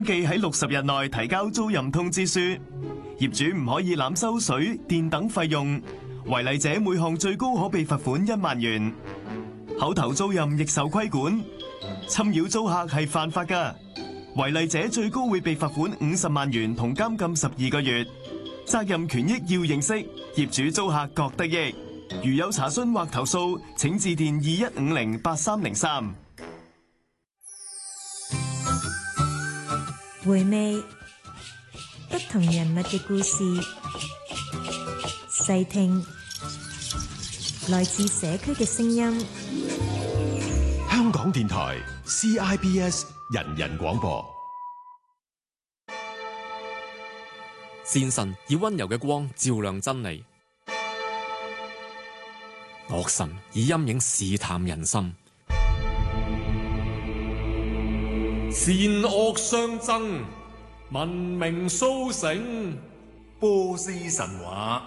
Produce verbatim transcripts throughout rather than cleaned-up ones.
記喺六十日內提交租賃通知書，業主唔可以濫收水電等費用，違例者每項最高可被罰款一萬元。口頭租賃亦受規管，侵擾租客係犯法㗎，違例者最高會被罰款五十萬元同監禁十二個月。責任權益要認識，業主租客各得益。如有查詢或投訴，請致電二一五零八三零三。 回味不同人物嘅故事，細聽來自社區嘅聲音。 香港電台 C I B S 人人廣播。 善神以溫柔嘅光照亮真理，惡神以陰影試探人心。 善惡相爭，文明蘇醒。波斯神話。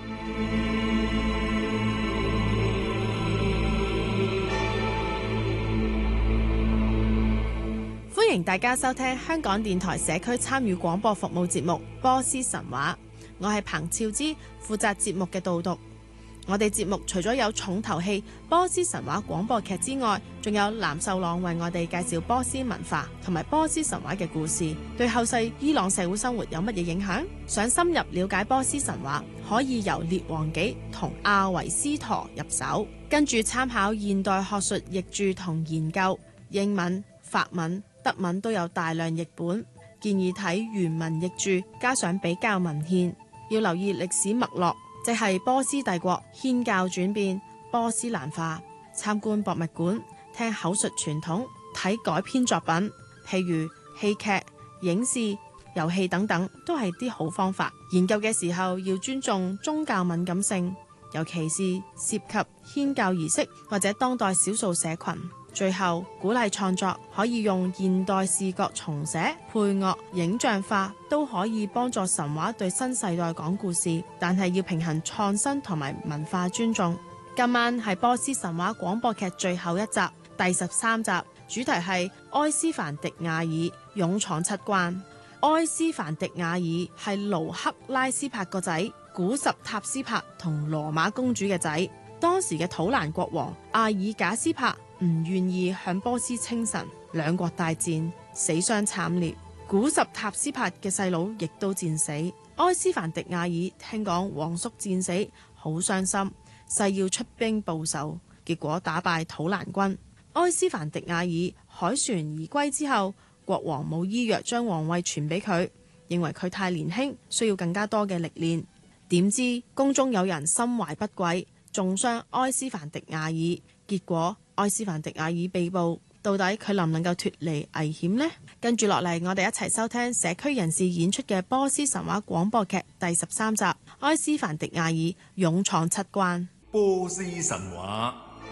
歡迎大家收聽香港電台社區參與廣播服務節目《波斯神話》，我係彭超之，負責節目嘅導讀。我哋節目除咗有重頭戲《波斯神話》廣播劇之外，仲有藍秀朗為我哋介紹波斯文化同埋波斯神話嘅故事，對後世伊朗社會生活有乜嘢影響？想深入了解波斯神話，可以由《列王紀》同《阿維斯陀》入手，跟住參考現代學術譯著同研究，英文、法文、德文都有大量譯本，建議睇原文譯著，加上比較文獻。要留意歷史脈絡，即係波斯帝國祆教轉變、波斯蘭化。參觀博物館、聽口述傳統、睇改編作品，譬如戲劇、影視、遊戲等等，都係啲好方法。研究嘅時候要尊重宗教敏感性，尤其是涉及祆教儀式或者當代少數社群。最後鼓勵創作，可以用現代視覺重寫、配樂、影像化，都可以幫助神話對新世代講故事，但係要平衡創新同埋文化尊重。今晚係波斯神話廣播劇最後一集，第十三集，主題係埃斯凡迪亞爾勇闖七關。埃斯凡迪亞爾係盧克拉斯帕個仔，古什塔斯帕同羅馬公主嘅仔。當時嘅土蘭國王阿爾賈斯帕唔願意向波斯稱臣，兩國大戰，死傷慘烈。古什塔斯帕嘅細佬亦都戰死。埃斯凡迪亞爾聽講皇叔戰死，好傷心，誓要出兵報仇，結果打敗土蘭軍。埃斯凡迪亞爾凱旋而歸之後，國王冇依約將皇位傳俾佢，認為佢太年輕，需要更加多嘅歷練。點知宮中有人心懷不軌，中傷埃斯凡迪亞爾，結果埃斯凡迪亞爾被捕。到底佢能唔能夠脫離危險呢？跟住落嚟，我哋一齊收聽社區人士演出嘅波斯神話廣播劇第十三集《埃斯凡迪亞爾勇闖七關》。 波斯神話。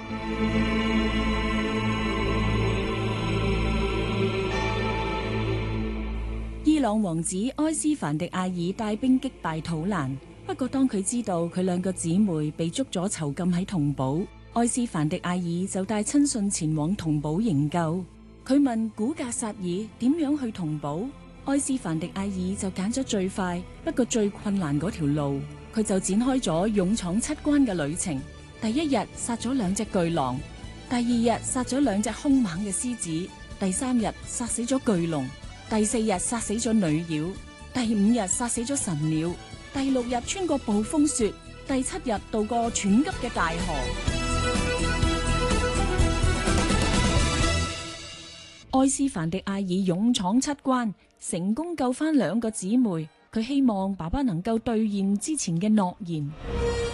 伊朗王子埃斯凡迪亞爾帶兵擊敗土蘭，不過當佢知道佢兩個姊妹被捉咗囚禁喺同堡，埃斯凡迪亞爾就帶親信前往同堡營救。佢問古格薩爾點樣去同堡，埃斯凡迪亞爾就揀咗最快不過最困難嗰條路，佢就展開咗勇闖七關嘅旅程。第一日殺咗兩隻巨狼，第二日殺咗兩隻兇猛嘅獅子，第三日殺死咗巨龍，第四日殺死咗女妖，第五日殺死咗神鳥，第六日穿過暴風雪，第七日渡過湍急嘅大河。埃斯凡迪亞爾勇闖七關，成功救翻兩個姊妹。佢希望爸爸能夠兌現之前嘅諾言。